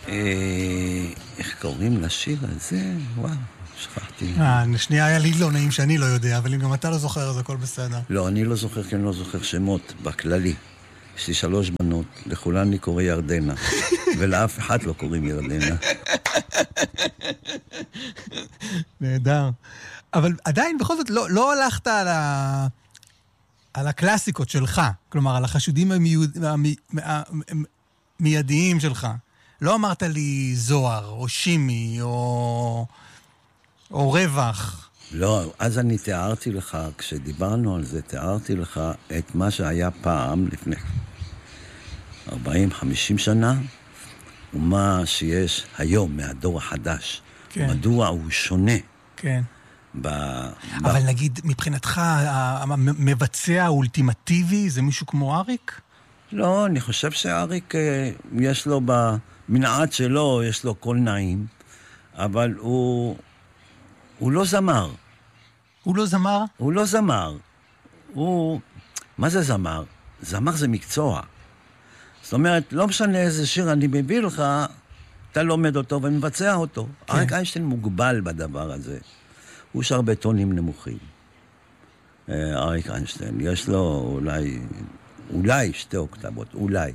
איך קוראים לשיר הזה? וואו, שכחתי. שנייה היה לי לא נעים שאני לא יודע, אבל אם גם אתה לא זוכר, אז הכל בסדר. לא, אני לא זוכר, כי אני לא זוכר שמות, בכללי. יש לי 3 בנות, לכולן אני קורא ירדנה, ולאף אחד לא קוראים ירדנה. נהדר. אבל עדיין, בכל זאת, לא הלכת על הקלאסיקות שלך, כלומר, על החשודים המיידיים שלך. לא אמרת לי זוהר, או שימי, או רווח. לא, אז אני תיארתי לך, כשדיברנו על זה, תיארתי לך את מה שהיה פעם, לפני 40-50 שנה, ומה שיש היום מהדור החדש. כן. מדוע הוא שונה. כן. אבל נגיד, מבחינתך, המבצע האולטימטיבי זה מישהו כמו אריק? לא, אני חושב שאריק, יש לו במנעד שלו, יש לו קול נעים, אבל הוא לא זמר. הוא לא זמר? הוא לא זמר. מה זה זמר? זמר זה מקצוע. זאת אומרת, לא משנה איזה שיר אני מביא לך, אתה לומד אותו ומבצע אותו. כן. אריק איינשטיין מוגבל בדבר הזה. הוא שר בטונים נמוכים. אריק איינשטיין, יש לו אולי 2 אוקטבות, אולי.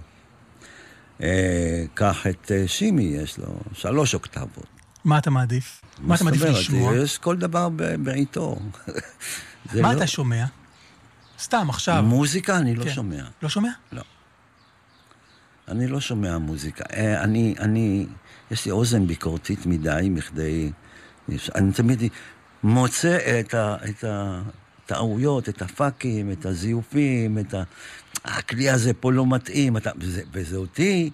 קח את שימי, יש לו 3 אוקטבות. מה אתה מעדיף? מה אתה מעדיף לשמוע? יש כל דבר בעיתו. מה אתה שומע? סתם, עכשיו. מוזיקה אני לא שומע. לא שומע? לא. אני לא שומע מוזיקה. יש לי אוזן ביקורתית מדי, מכדי... אני תמיד מוצא את הטעויות, את הפאקים, את הזיופים, הכלי הזה פה לא מתאים, וזה אותי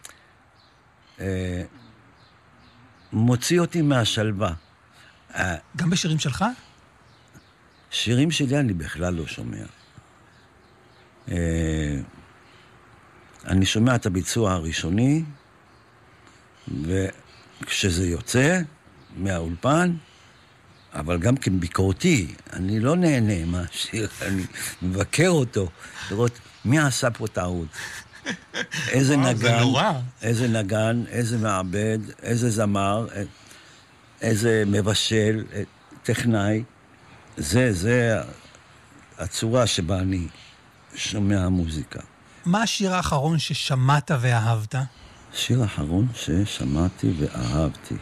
מוציא אותי מהשלווה. גם בשירים שלך? שירים שלי אני בכלל לא שומע. אני שומע את הביצוע הראשוני, וכשזה יוצא מהאולפן, אבל גם כן ביקורתי, אני לא נהנה מהשיר, אני מבקר אותו, לראות מי עשה פה טעות. איזה נגן, איזה מעבד, איזה זמר, איזה מבשל, טכנאי. זה הצורה שבה אני שומע מוזיקה. מה השיר האחרון ששמעת ואהבת? השיר האחרון ששמעתי ואהבתי.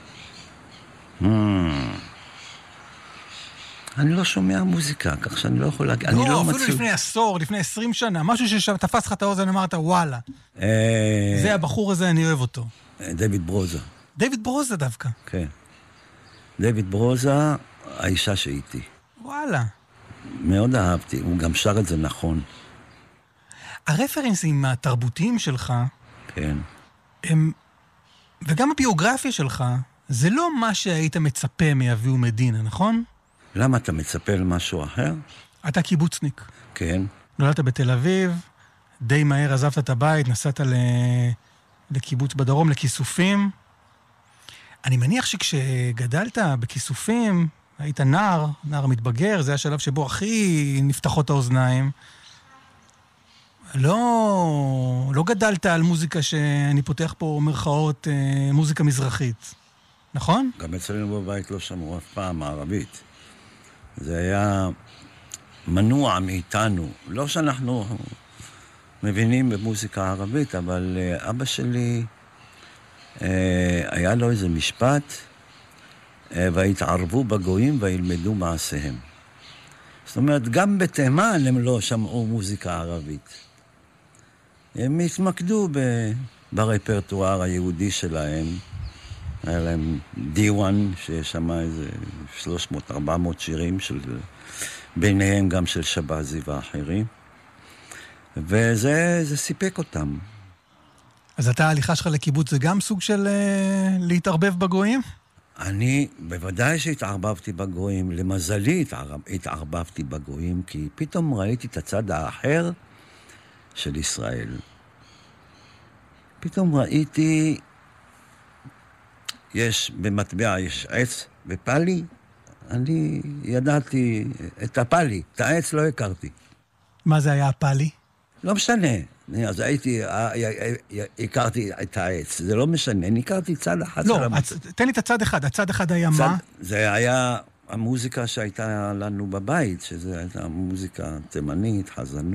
אני לא שומע מוזיקה, כך שאני לא יכול להגיד. לא, אפילו לפני עשור, לפני 20 שנה, משהו שתפס לך את האוזן, אמרת, וואלה. זה הבחור הזה, אני אוהב אותו. דויד ברוזה. דויד ברוזה דווקא. כן. דויד ברוזה, האישה שאיתי. וואלה. מאוד אהבתי, הוא גם שר את זה נכון. הרפרנסים התרבותיים שלך, כן. וגם הביוגרפיה שלך, זה לא מה שהיית מצפה מאביהו מדינה, נכון? למה אתה מצפה למשהו אחר? אתה קיבוצניק. כן. נולדת בתל אביב, די מהר עזבת את הבית, נסעת לקיבוץ בדרום, לכיסופים. אני מניח שכשגדלת בכיסופים, היית נער מתבגר, זה השלב שבו הכי נפתחות האוזניים. לא גדלת על מוזיקה שאני פותח פה מרכאות, מוזיקה מזרחית. נכון? גם אצלנו בבית לא שמעו אף פעם ערבית. זה היה מנוע מאיתנו. לא שאנחנו מבינים במוזיקה הערבית, אבל אבא שלי היה לו איזה משפט, והתערבו בגויים וילמדו מעשיהם. זאת אומרת, גם בתימן הם לא שמעו מוזיקה ערבית. הם התמקדו ברפרטואר היהודי שלהם. היה להם דיוואן, ששמע איזה 300-400 שירים, ביניהם גם של שבזי ואחרים. וזה סיפק אותם. אז אתה, ההליכה שלך לקיבוץ זה גם סוג של להתערבב בגויים? אני בוודאי שהתערבבתי בגויים. למזלי התערבבתי בגויים, כי פתאום ראיתי את הצד האחר של ישראל. פתאום ראיתי... במטבע יש עץ ופלי, אני ידעתי את הפלי, את העץ לא הכרתי. מה זה היה הפלי? לא משנה. אז הכרתי את העץ. זה לא משנה, אני הכרתי צד אחד. לא, תן לי את הצד אחד. הצד אחד היה מה? זה היה המוזיקה שהייתה לנו בבית, שזה הייתה מוזיקה תימנית,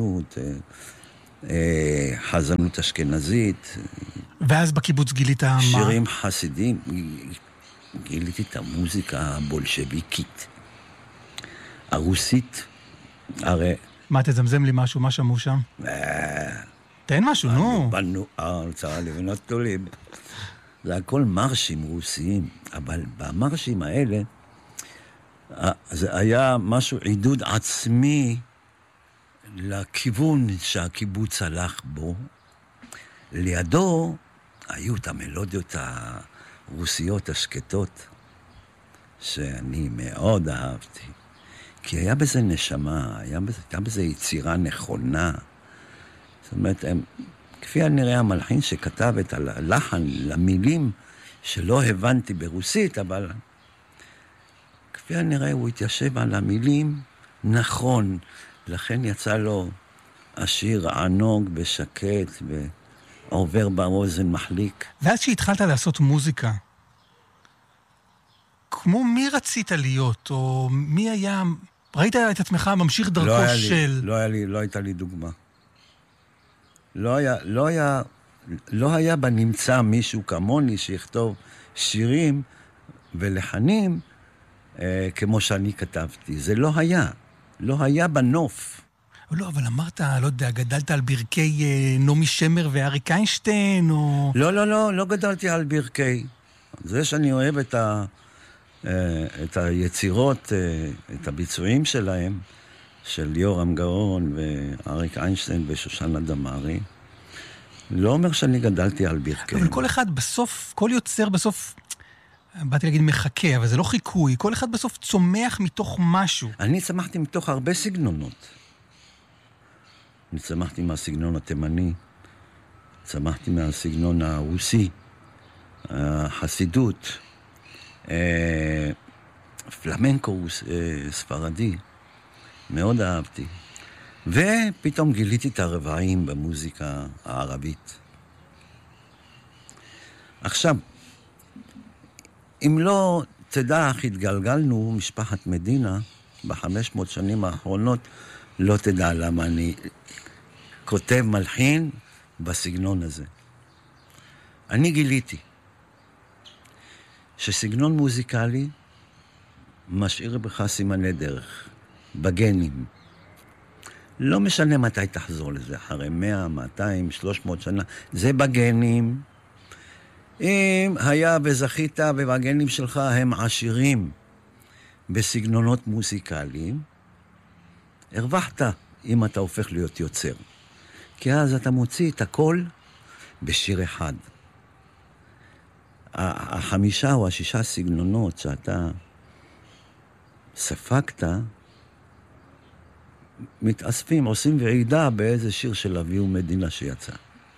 חזנות אשכנזית. ואז בקיבוץ גילית מה? שירים חסידים. גיליתי את המוזיקה הבולשביקית, הרוסית. הרי... מה, תזמזם לי משהו, מה שמעו שם? תן משהו, נו. בנו ארצה לבנות תולים. זה הכל מרשים רוסיים, אבל במרשים האלה, זה היה משהו עידוד עצמי לכיוון שהקיבוץ הלך בו. לידו היו את המלודיות הרוסיות השקטות, שאני מאוד אהבתי. כי היה בזה נשמה, היה בזה יצירה נכונה. זאת אומרת, כפי הנראה המלחין שכתב את הלחן למילים שלא הבנתי ברוסית, אבל כפי הנראה הוא התיישב על המילים נכון, לכן יצא לו השיר ענוג בשקט ועובר באוזן מחליק. ואז שהתחלת לעשות מוזיקה, כמו מי רצית להיות, או מי היה... ראית את עצמך ממשיך דרכו של... לא הייתה לי דוגמה. לא היה בנמצא מישהו כמוני שיכתוב שירים ולחנים כמו שאני כתבתי. זה לא היה. לא היה בנוף. לא, אבל אמרת, לא יודע, גדלת על ברכי נעמי שמר ואריק איינשטיין, או... לא גדלתי על ברכי. זה שאני אוהב את היצירות, את הביצועים שלהם, של יורם גאון ואריק איינשטיין ושושנה דמארי, לא אומר שאני גדלתי על ברכי. אבל כל אחד בסוף, כל יוצר בסוף, באתי להגיד מחכה, אבל זה לא חיקוי, כל אחד בסוף צומח מתוך משהו. אני צמחתי מתוך הרבה סגנונות. אני צמחתי מהסגנון התימני, צמחתי מהסגנון הרוסי, החסידות, פלמנקו ספרדי, מאוד אהבתי. ופתאום גיליתי את הרבעים במוזיקה הערבית. עכשיו, אם לא תדע איך התגלגלנו, משפחת מדינה, ב500 שנים האחרונות, לא תדע למה אני כותב מלחין בסגנון הזה. אני גיליתי שסגנון מוזיקלי משאיר בך סימני דרך, בגנים. לא משנה מתי תחזור לזה, אחרי 100, 200, 300 שנה, זה בגנים. אם היה וזכית ובגנים שלך הם עשירים בסגנונות מוזיקליים, הרווחת אם אתה הופך להיות יוצר. כי אז אתה מוציא את הכל בשיר אחד. 5 או 6 סגנונות שאתה ספקת, מתאספים, עושים ועידה באיזה שיר של אבי ומדינה שיצא.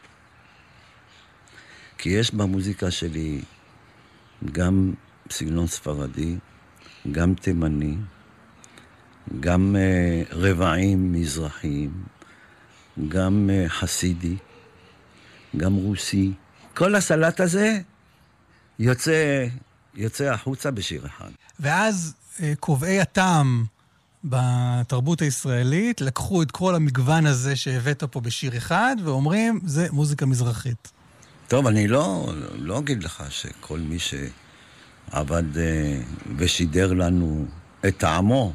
כי יש במוזיקה שלי גם סגנון ספרדי, גם תימני, גם רבעים מזרחיים, גם חסידי, גם רוסי. כל הסלט הזה יוצא החוצה בשיר אחד. ואז קובעי הטעם בתרבות הישראלית לקחו את כל המגוון הזה שהבאת פה בשיר אחד, ואומרים, זה מוזיקה מזרחית. טוב, אני לא אגיד לך שכל מי שעבד ושידר לנו את טעמו,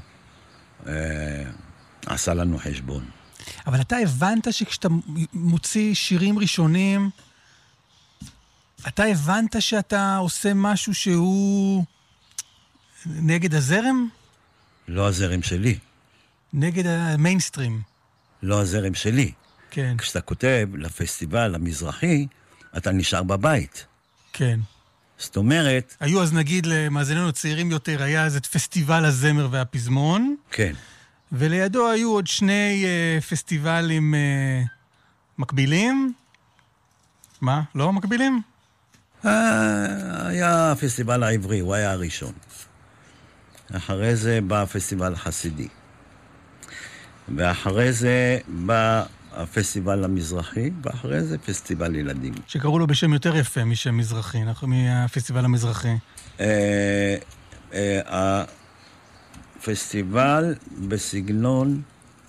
עשה לנו חשבון. אבל אתה הבנת שכשאתה מוציא שירים ראשונים, אתה הבנת שאתה עושה משהו שהוא נגד הזרם? לא הזרם שלי. נגד המיינסטרים. לא הזרם שלי. כן. כשאתה כותב לפסטיבל המזרחי, אתה נשאר בבית. כן. זאת אומרת... היו אז נגיד למאזיננו צעירים יותר, היה אז את פסטיבל הזמר והפזמון. כן. ולידו היו עוד 2 פסטיבלים מקבילים. מה? לא מקבילים? היה הפסטיבל העברי, הוא היה הראשון. אחרי זה בא הפסטיבל החסידי. ואחרי זה בא הפסטיבל המזרחי, ואחרי זה פסטיבל ילדים. שקראו לו בשם יותר יפה משם מזרחי, מהפסטיבל המזרחי. הפסטיבל בסגנון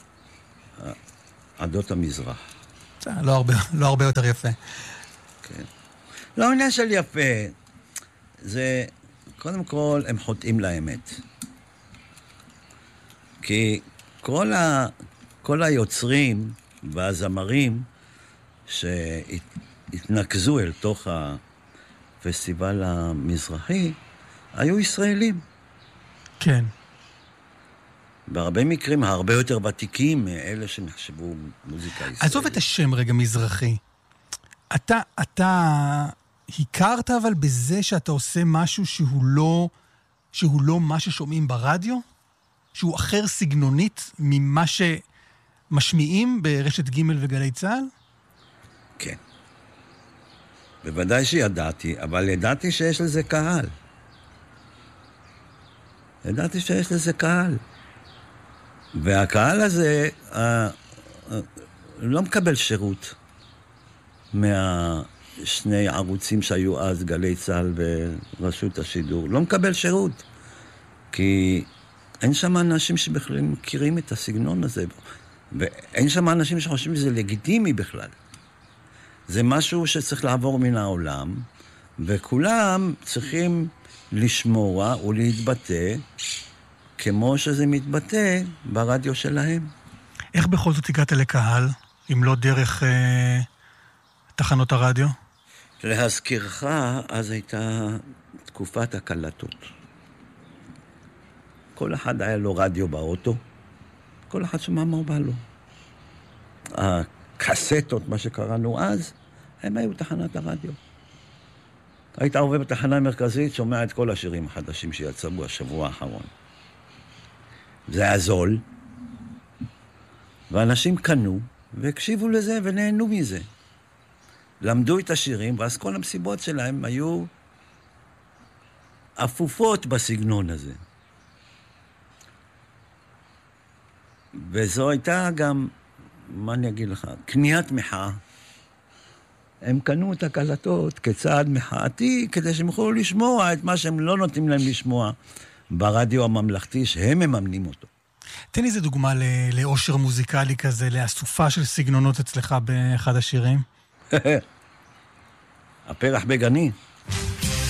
עדות המזרח. לא הרבה יותר יפה. כן. לא עניין של יפה. זה, קודם כל, הם חוטאים לאמת. כי כל היוצרים והזמרים שהתנקזו אל תוך הפסטיבל המזרחי, היו ישראלים. כן. בהרבה מקרים הרבה יותר ותיקים מאלה שנחשבו מוזיקה ישראלית. עזוב את השם רגע מזרחי. אתה הכרת אבל בזה שאתה עושה משהו שהוא לא מה ששומעים ברדיו? שהוא אחר סגנונית ממה שמשמיעים ברשת ג' וגלי צהל? כן. בוודאי שידעתי, אבל ידעתי שיש לזה קהל. והקהל הזה לא מקבל שירות מהשני ערוצים שהיו אז, גלי צהל ורשות השידור. לא מקבל שירות, כי אין שם אנשים שבכלל מכירים את הסגנון הזה, ואין שם אנשים שחושבים שזה לגיטימי בכלל. זה משהו שצריך לעבור מן העולם, וכולם צריכים לשמוע ולהתבטא כמו שזה מתבטא ברדיו שלהם. איך בכל זאת הגעת לקהל, אם לא דרך תחנות הרדיו? להזכירך, אז הייתה תקופת הקלטות. כל אחד היה לו רדיו באוטו, כל אחד שמע מה בא לו. הקסטות, מה שקראנו אז, הם היו תחנת הרדיו. היית עובד בתחנה המרכזית, שומע את כל השירים החדשים שיצאו השבוע האחרון. זה היה זול, ואנשים קנו, והקשיבו לזה ונהנו מזה. למדו את השירים, ואז כל המסיבות שלהם היו אפופות בסגנון הזה. וזו הייתה גם, מה אני אגיד לך, קניית מחאה. הם קנו את הקלטות כצעד מחאתי, כדי שהם יוכלו לשמוע את מה שהם לא נותנים להם לשמוע ברדיו הממלכתי, שהם מממנים אותו. תן לי איזה דוגמה לאושר מוזיקלי כזה, לאסופה של סגנונות אצלך באחד השירים. הפרח בגני.